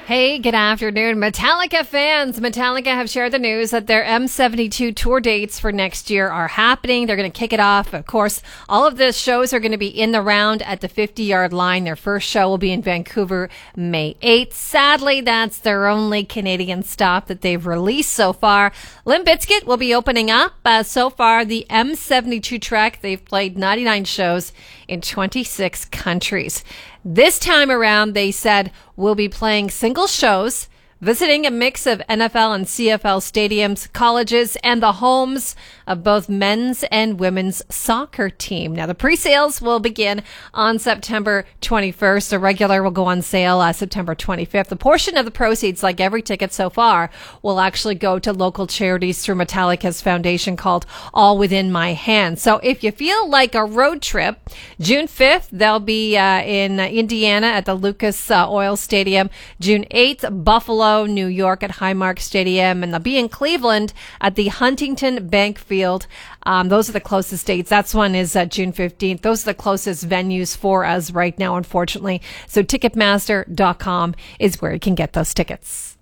Hey, good afternoon, Metallica fans. Metallica have shared the news that their M72 tour dates for next year are happening. They're going to kick it off. Of course, all of the shows are going to be in the round at the 50-yard line. Their first show will be in Vancouver May 8th. Sadly, that's their only Canadian stop that they've released so far. Limp Bizkit will be opening up. So far, the M72 trek, they've played 99 shows in 26 countries. This time around, they said, we'll be playing single shows, visiting a mix of NFL and CFL stadiums, colleges, and the homes of both men's and women's soccer team. Now, the pre-sales will begin on September 21st. The regular will go on sale September 25th. A portion of the proceeds, like every ticket so far, will actually go to local charities through Metallica's foundation called All Within My Hands. So if you feel like a road trip, June 5th, they'll be in Indiana at the Lucas Oil Stadium. June 8th, Buffalo, New York at Highmark Stadium, and they'll be in Cleveland at the Huntington Bank Field. Those are the closest dates. That's one is June 15th. Those are the closest venues for us right now, unfortunately. So Ticketmaster.com is where you can get those tickets.